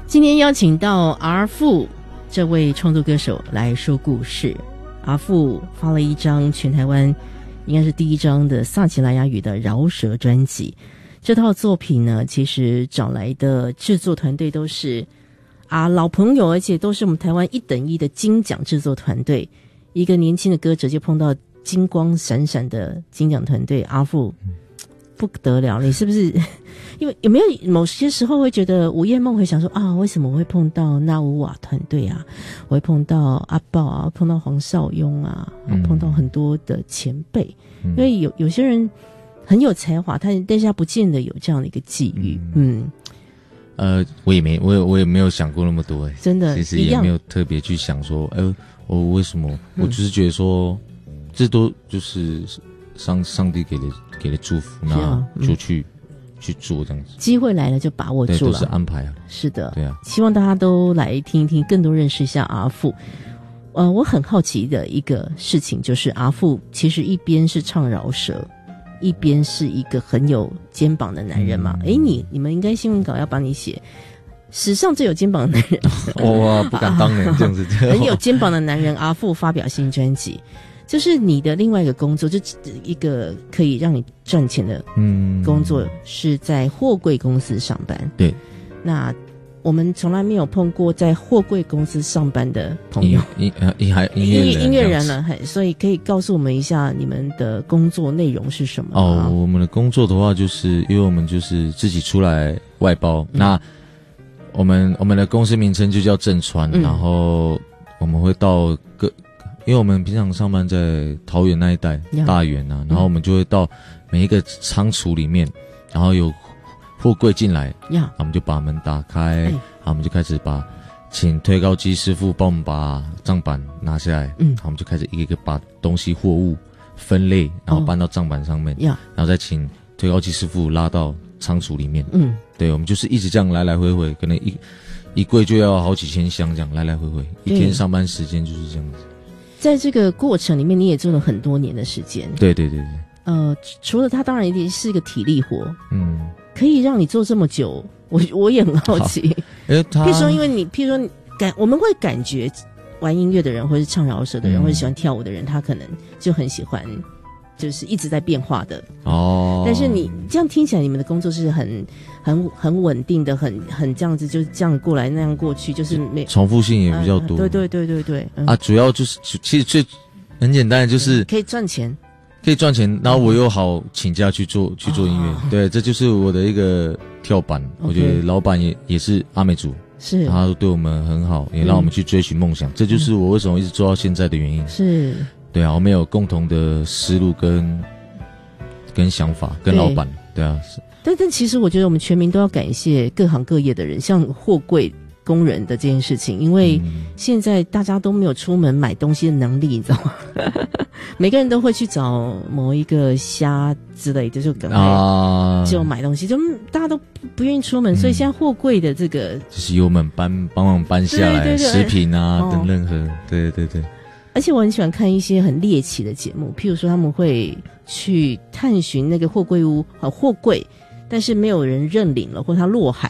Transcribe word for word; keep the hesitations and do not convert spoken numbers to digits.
今天邀请到 R 富这位创作歌手来说故事。R 富发了一张全台湾应该是第一张的萨奇莱雅语的饶舌专辑。这套作品呢，其实找来的制作团队都是啊老朋友，而且都是我们台湾一等一的金奖制作团队。一个年轻的歌者就碰到金光闪闪的金奖团队，R 富不得了。你是不是因为有没有某些时候会觉得午夜梦回想说啊，为什么我会碰到纳乌瓦团队啊，我会碰到阿豹啊，碰到黄少雍啊，嗯、碰到很多的前辈、嗯、因为有有些人很有才华，他但是他不见得有这样的一个际遇。嗯， 嗯呃，我也没，我也我也没有想过那么多，哎， 真的， 其实也没有特别去想说，哎、呃，我为什么？我只是觉得说，嗯、这都就是上上帝给的给的祝福，那就去、嗯、去做这样子。 机会来了就把握住了， 对，都是安排啊。 是的， 对啊。希望大家都来听一听，更多认识一下R富。呃，我很好奇的一个事情就是， R富其实一边是唱饶舌。一边是一个很有肩膀的男人嘛，诶、嗯、你你们应该新闻稿要帮你写史上最有肩膀的男人。 哇，不敢当人这样子。 很有肩膀的男人R富发表新专辑，就是你的另外一个工作，就一个可以让你赚钱的工作，是在货柜公司上班。 对， 那我们从来没有碰过在货柜公司上班的朋友， 音音还音乐人音乐人了，所以可以告诉我们一下你们的工作内容是什么？ 哦，我们的工作的话，就是因为我们就是自己出来外包，嗯、那我们我们的公司名称就叫正川、嗯，然后我们会到各，因为我们平常上班在桃园那一带、嗯、大园啊，然后我们就会到每一个仓储里面，然后有货柜进来，呀，我们就把门打开，然后我们就开始把请推高机师傅帮我们把账板拿下来，嗯，我们就开始一个一个把东西货物分类，然后搬到账板上面，呀、哦，然后再请推高机师傅拉到仓储里面，嗯，对，我们就是一直这样来来回回，可能一一柜就要好几千箱这样来来回回，一天上班时间就是这样子。 在这个过程里面，你也做了很多年的时间， 对对对对。 呃，除了它当然一定是一个体力活，嗯。可以让你做这么久，我我也很好奇。 哎，他譬如说，因为你譬如说感，我们会感觉玩音乐的人，或是唱饶舌的人，嗯、或者喜欢跳舞的人，他可能就很喜欢，就是一直在变化的哦。但是你这样听起来，你们的工作是很很很稳定的，很很这样子，就是这样过来那样过去，就是没重复性也比较多。 呃、对对对对对、嗯、 啊，主要就是其实最很简单的就是、嗯、 可以赚钱。 可以赚钱，然后我又好请假去做、嗯、去做音乐、哦，对，这就是我的一个跳板。Okay. 我觉得老板也也是阿美族， 是， 他都对我们很好，也让我们去追寻梦想、嗯，这就是我为什么一直做到现在的原因。 是， 对啊，我们有共同的思路跟跟想法，跟老板，对啊。 但但其实我觉得我们全民都要感谢各行各业的人，像货柜工人的这件事情，因为现在大家都没有出门买东西的能力，你知道吗？每个人都会去找某一个虾之类的，就赶快就买东西，就大家都不愿意出门、嗯，所以现在货柜的这个就是由我们搬帮忙搬下来，对对对，食品啊、哦、等任何，对对对。 而且我很喜欢看一些很猎奇的节目，譬如说他们会去探寻那个货柜屋啊货柜，但是没有人认领了，或他落海。